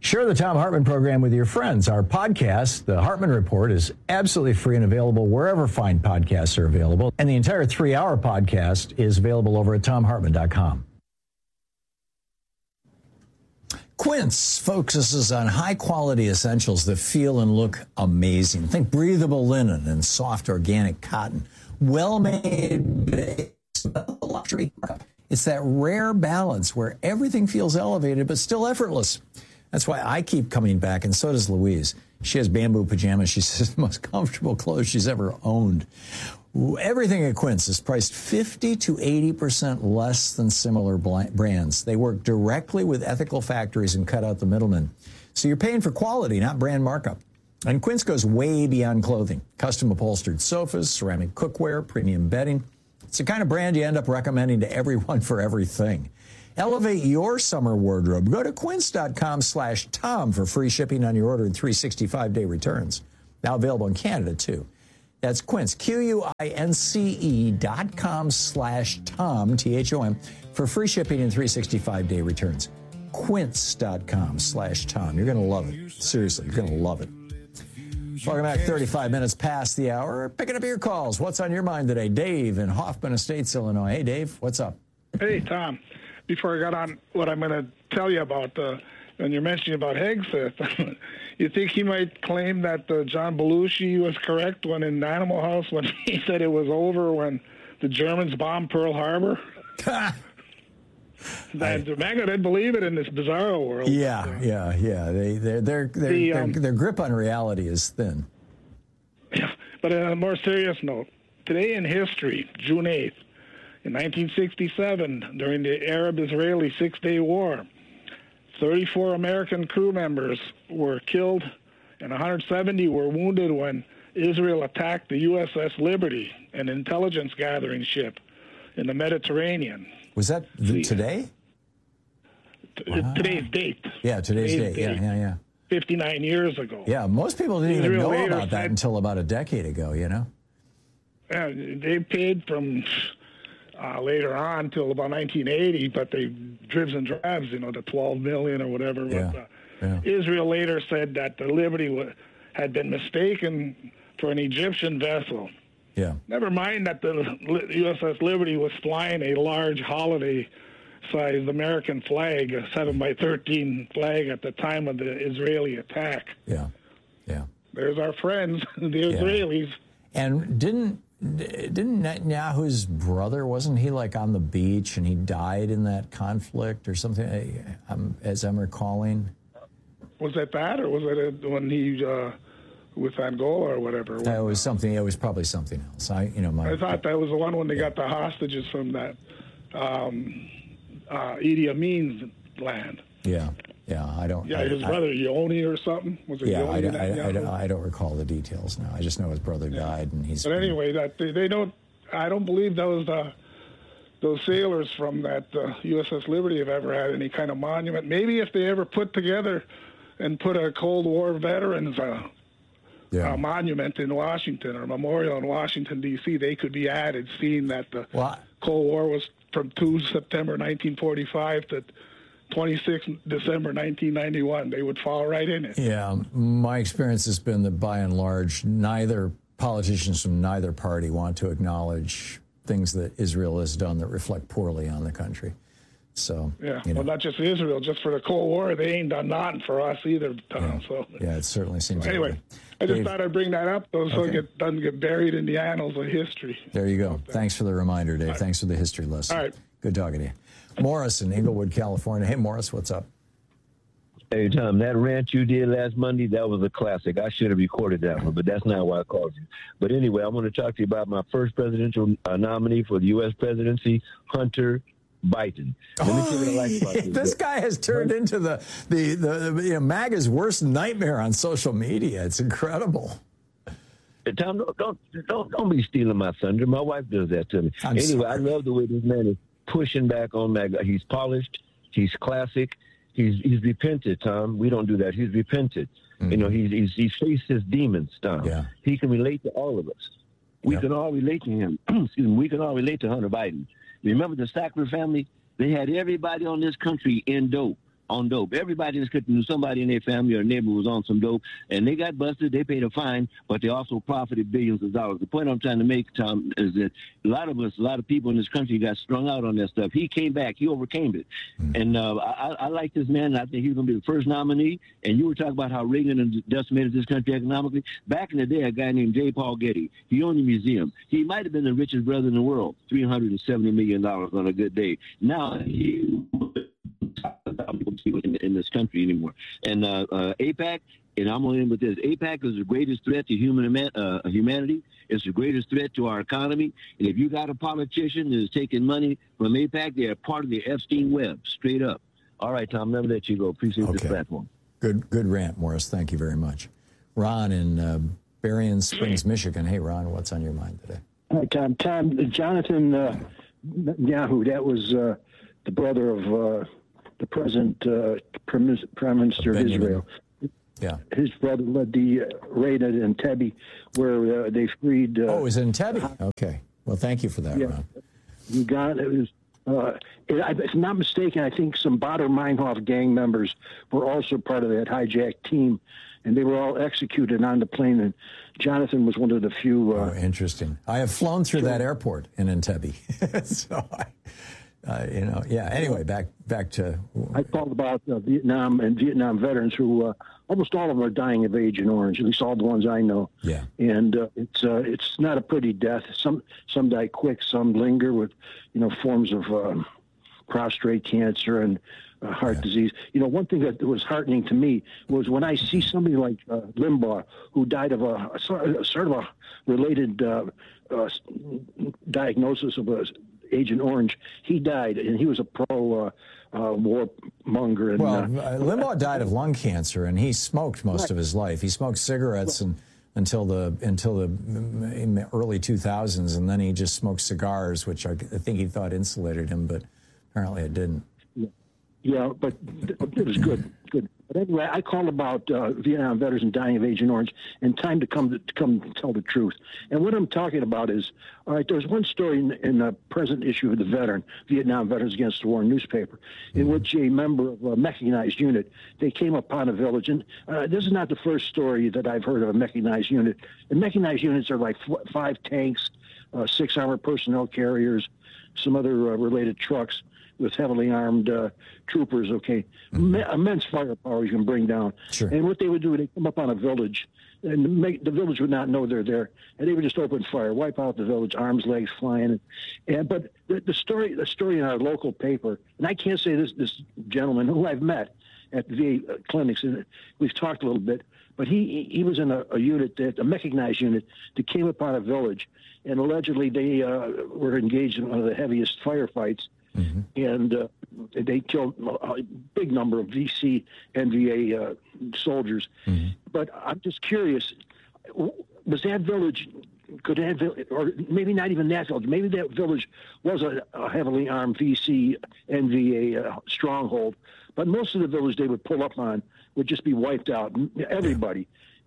Share the Thom Hartmann program with your friends. Our podcast, The Hartmann Report, is absolutely free and available wherever fine podcasts are available. And the entire 3-hour podcast is available over at thomhartmann.com. Quince focuses on high-quality essentials that feel and look amazing. Think breathable linen and soft organic cotton. Well-made luxury. It's that rare balance where everything feels elevated but still effortless. That's why I keep coming back, and so does Louise. She has bamboo pajamas. She says the most comfortable clothes she's ever owned. Everything at Quince is priced 50 to 80% less than similar brands. They work directly with ethical factories and cut out the middlemen. So you're paying for quality, not brand markup. And Quince goes way beyond clothing. Custom upholstered sofas, ceramic cookware, premium bedding. It's the kind of brand you end up recommending to everyone for everything. Elevate your summer wardrobe. Go to quince.com/Tom for free shipping on your order and 365-day returns. Now available in Canada, too. That's Quince, QUINCE.com/Tom, THOM, for free shipping and 365-day returns. Quince.com/Tom. You're going to love it. Seriously, you're going to love it. Welcome back, 35 minutes past the hour. Picking up your calls. What's on your mind today? Dave in Hoffman Estates, Illinois. Hey, Dave, what's up? Hey, Tom. Before I got on, what I'm going to tell you about, when you're mentioning about Hegseth, you think he might claim that John Belushi was correct when in Animal House when he said it was over when the Germans bombed Pearl Harbor? The MAGA didn't believe it in this bizarro world. Yeah. Their grip on reality is thin. Yeah, but on a more serious note, today in history, June 8th, in 1967, during the Arab-Israeli Six-Day War, 34 American crew members were killed and 170 were wounded when Israel attacked the USS Liberty, an intelligence gathering ship in the Mediterranean. Was that today? Wow. Today's date. Yeah, today's date. Yeah. 59 years ago. Yeah, most people didn't even know about that said, until about a decade ago, you know? Yeah, they paid from later on till about 1980, but they dribs and drabs, the 12 million or whatever. Yeah. Israel later said that the Liberty had been mistaken for an Egyptian vessel. Yeah. Never mind that the USS Liberty was flying a large holiday-sized American flag, a 7x13 flag at the time of the Israeli attack. Yeah. There's our friends, the Israelis. And didn't Netanyahu's brother, wasn't he like on the beach and he died in that conflict or something, as I'm recalling? Was that or was it when he... with Angola or whatever? It was something. It was probably something else. I thought that was the one when they got the hostages from that Idi Amin's land. Yeah. I don't. Yeah, his brother Yoni or something. Was it Yoni? I don't recall the details now. I just know his brother died, and he's. But anyway, that they don't. I don't believe those sailors from that USS Liberty have ever had any kind of monument. Maybe if they ever put together and put a Cold War veterans. Monument in Washington or memorial in Washington, D.C., they could be added, seeing that the Cold War was from 2 September 1945 to 26 December 1991. They would fall right in it. Yeah, my experience has been that by and large, neither politicians from neither party want to acknowledge things that Israel has done that reflect poorly on the country. So well, not just Israel, just for the Cold War, they ain't done nothing for us either, Tom. It certainly seems. So anyway, I just thought I'd bring that up, so it doesn't get buried in the annals of history. There you go. Thanks for the reminder, Dave. Thanks for the history lesson. All right. Good talking to you. Morris in Inglewood, California. Hey, Morris, what's up? Hey, Tom, that rant you did last Monday, that was a classic. I should have recorded that one, but that's not why I called you. But anyway, I want to talk to you about my first presidential nominee for the U.S. presidency, Hunter Biden. Let me tell you what I like about this guy has turned into the MAGA's worst nightmare on social media. It's incredible. Tom, don't be stealing my thunder. My wife does that to me. Anyway, I love the way this man is pushing back on MAGA. He's polished. He's classic. He's repented, Tom. We don't do that. He's repented. Mm-hmm. He's faced his demons, Tom. Yeah. He can relate to all of us. We can all relate to him. Excuse me. We can all relate to Hunter Biden. Remember the Sackler family? They had everybody on this country in dope. on dope. Everybody in this country knew somebody in their family or neighbor was on some dope, and they got busted. They paid a fine, but they also profited billions of dollars. The point I'm trying to make, Tom, is that a lot of people in this country got strung out on that stuff. He came back. He overcame it. And I like this man. I think he's going to be the first nominee. And you were talking about how Reagan decimated this country economically. Back in the day, a guy named J. Paul Getty, he owned a museum. He might have been the richest brother in the world, $370 million on a good day. Now, in this country anymore. And AIPAC, and I'm going to end with this, AIPAC is the greatest threat to humanity. It's the greatest threat to our economy. And if you got a politician that is taking money from AIPAC, they are part of the Epstein web, straight up. All right, Tom, let me let you go. Appreciate this platform. Good rant, Morris. Thank you very much. Ron in Berrien Springs, Michigan. Hey, Ron, what's on your mind today? Hi, Tom. Jonathan Netanyahu, that was the brother of the present Prime Minister of Israel. Yeah. His brother led the raid at Entebbe, where they freed... it was Entebbe? Okay. Well, thank you for that, Ron. You got it. Was, if I'm not mistaken, I think some Baader Meinhof gang members were also part of that hijacked team, and they were all executed on the plane, and Jonathan was one of the few... interesting. I have flown through that airport in Entebbe, so anyway, back to... I thought about Vietnam and Vietnam veterans who, almost all of them are dying of Agent Orange, at least all the ones I know. Yeah. And it's not a pretty death. Some die quick, some linger with, forms of prostate cancer and heart disease. One thing that was heartening to me was when I see somebody like Limbaugh, who died of a sort of a related diagnosis of Agent Orange. He died, and he was a pro warmonger. And, Limbaugh died of lung cancer, and he smoked most of his life. He smoked cigarettes until the early 2000s, and then he just smoked cigars, which I think he thought insulated him, but apparently it didn't. Yeah, but it was good. But anyway, I called about Vietnam veterans and dying of Agent Orange, and time to come tell the truth. And what I'm talking about is, all right, there's one story in the present issue of the Vietnam Veterans Against the War newspaper, in which a member of a mechanized unit, they came upon a village, and this is not the first story that I've heard of a mechanized unit. And mechanized units are like 5 tanks, 6 armored personnel carriers, some other related trucks with heavily armed troopers, immense firepower you can bring down. Sure. And what they would do, they'd come up on a village, and the village would not know they're there, and they would just open fire, wipe out the village, arms, legs flying. But the story in our local paper, and I can't say this gentleman who I've met at VA clinics, and we've talked a little bit, but he was in a unit, a mechanized unit, that came upon a village, and allegedly they were engaged in one of the heaviest firefights. And they killed a big number of VC and VA soldiers. But I'm just curious, was that village, or maybe not even that village, maybe that village was a heavily armed VC and VA stronghold, but most of the village they would pull up on would just be wiped out, everybody.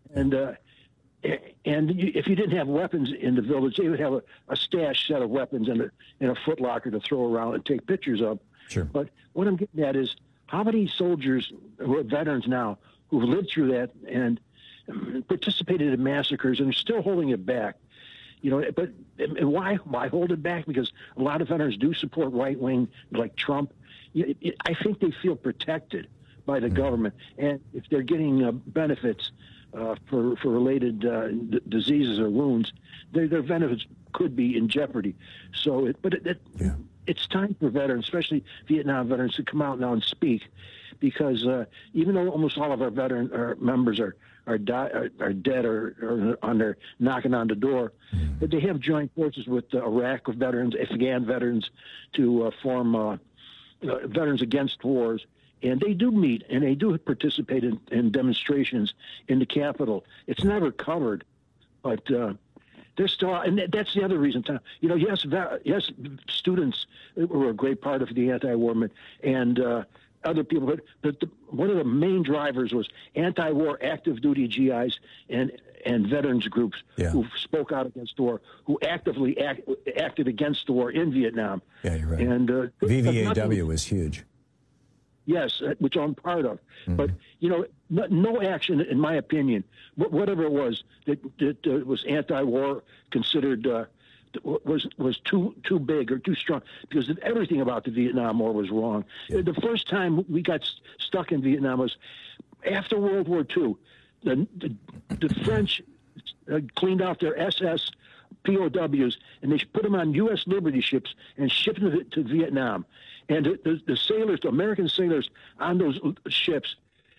And if you didn't have weapons in the village, they would have a stash set of weapons in a footlocker to throw around and take pictures of. Sure. But what I'm getting at is, how many soldiers who are veterans now who've lived through that and participated in massacres and are still holding it back? But why hold it back? Because a lot of veterans do support right wing, like Trump. I think they feel protected by the government, and if they're getting benefits for related diseases or wounds, their benefits could be in jeopardy. So, it's time for veterans, especially Vietnam veterans, to come out now and speak, because even though almost all of our members are dead or on their knocking on the door, but they have joined forces with Iraq veterans, Afghan veterans, to form Veterans Against Wars. And they do meet, and they do participate in demonstrations in the Capitol. It's never covered, but they're still, and that's the other reason. Yes, students were a great part of the anti-war movement, and other people, but one of the main drivers was anti-war active duty GIs and veterans groups who spoke out against the war, who actively acted against the war in Vietnam. Yeah, you're right. And VVAW was huge. Yes, which I'm part of. Mm-hmm. But, no action, in my opinion, whatever it was that was anti-war, considered was too big or too strong, because everything about the Vietnam War was wrong. Yeah. The first time we got stuck in Vietnam was after World War II. The French cleaned out their SS POWs, and they put them on U.S. Liberty ships and shipped them to Vietnam. And the sailors, the American sailors on those ships,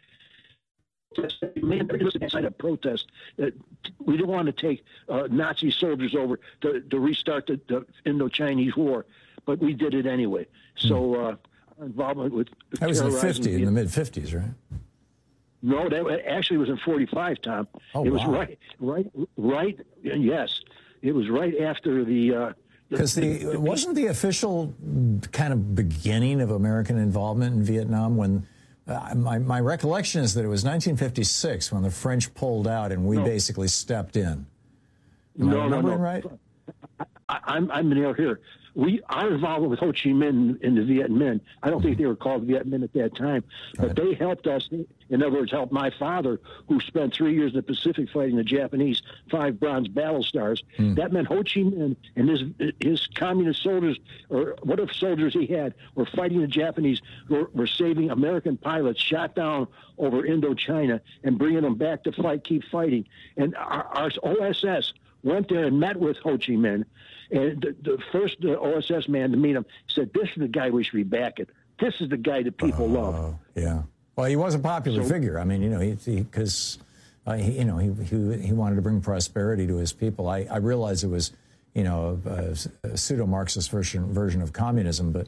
inside a protest that we didn't want to take Nazi soldiers over to restart the Indo-Chinese War, but we did it anyway. So involvement with that was in the mid-50s, right? No, that actually was in 45, Tom. Oh, it was wow. right. Yes, it was right after the. Because wasn't the official kind of beginning of American involvement in Vietnam when my recollection is that it was 1956 when the French pulled out and we basically stepped in. Am I remembering right? I'm here. Our involvement with Ho Chi Minh in the Viet Minh, I don't think they were called Viet Minh at that time, but they helped us. In other words, helped my father, who spent 3 years in the Pacific fighting the Japanese 5 bronze battle stars. That meant Ho Chi Minh and his communist soldiers, or whatever soldiers he had, were fighting the Japanese, were saving American pilots shot down over Indochina and bringing them back to keep fighting. And our OSS went there and met with Ho Chi Minh. And the first OSS man to meet him said, "This is the guy we should be backing. This is the guy that people love." Yeah. Well, he was a popular figure. I mean, because he wanted to bring prosperity to his people. I realize it was, a pseudo-Marxist version of communism, but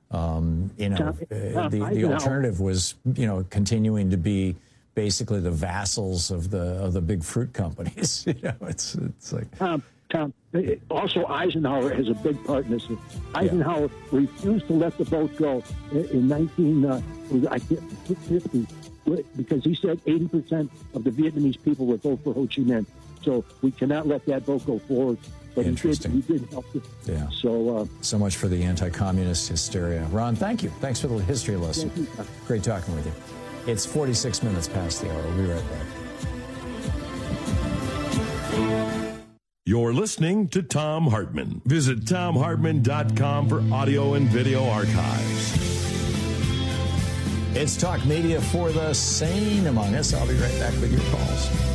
the alternative was, continuing to be basically the vassals of the big fruit companies. It's like. Tom, also Eisenhower has a big part in this. Eisenhower refused to let the vote go in 1950 because he said 80% of the Vietnamese people would vote for Ho Chi Minh. So we cannot let that vote go forward. But he did help it. Yeah. So much for the anti-communist hysteria. Ron, thank you. Thanks for the history lesson. Great talking with you. It's 46 minutes past the hour. We'll be right back. You're listening to Thom Hartmann. Visit ThomHartmann.com for audio and video archives. It's Talk Media for the sane among us. I'll be right back with your calls.